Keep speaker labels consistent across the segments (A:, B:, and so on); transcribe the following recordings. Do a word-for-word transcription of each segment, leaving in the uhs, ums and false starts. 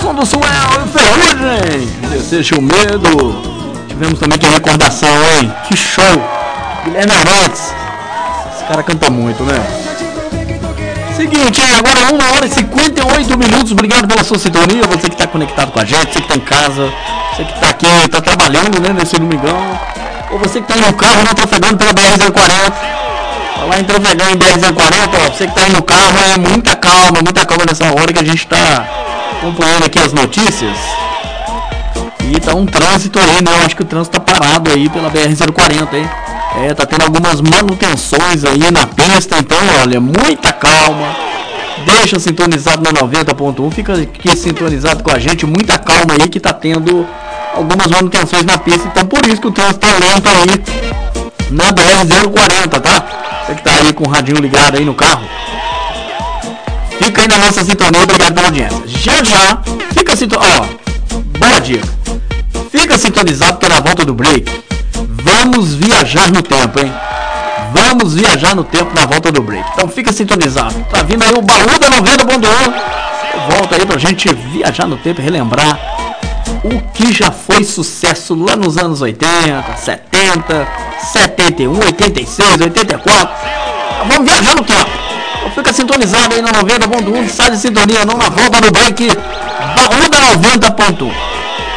A: som do Suel e Ferrugem. Deseja o medo. Tivemos também que recordação, hein? Que show! Guilherme Arantes. Esse cara canta muito, né? Seguinte, agora uma hora e cinquenta e oito minutos. Obrigado pela sua sintonia. Você que está conectado com a gente, você que está em casa, você que está aqui, está trabalhando, né, nesse domingão. Ou você que está no carro, não trafegando pela B R zero quarenta. Lá em trafegando em B R zero quarenta, ó, você que está aí no carro, é muita calma, muita calma nessa hora que a gente está acompanhando aqui as notícias. E tá um trânsito aí, né? Eu acho que o trânsito tá parado aí pela B R zero quarenta, hein? É, tá tendo algumas manutenções aí na pista, então, olha, muita calma. Deixa sintonizado na noventa ponto um, fica aqui sintonizado com a gente, muita calma aí que tá tendo algumas manutenções na pista, então por isso que o trânsito tá lento aí na B R zero quarenta, tá? Você que tá aí com o radinho ligado aí no carro, fica aí na nossa sintonia, obrigado pela audiência. Já já, fica sintonizado, ó, boa dica, fica sintonizado pela volta do break. Vamos viajar no tempo, hein? Vamos viajar no tempo na volta do break. Então fica sintonizado. Tá vindo aí o baú da noventa ponto um. Volta aí pra gente viajar no tempo e relembrar o que já foi sucesso lá nos anos oitenta, setenta, setenta e um, oitenta e seis, oitenta e quatro. Vamos viajar no tempo. Então fica sintonizado aí na noventa ponto um. Sai de sintonia, não na volta do break. Baú da noventa ponto um.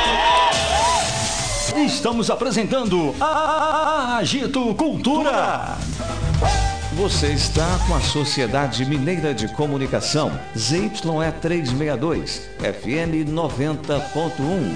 B: Estamos apresentando a Agito Cultura. Você está com a Sociedade Mineira de Comunicação, Z Y E trezentos e sessenta e dois, F M noventa ponto um.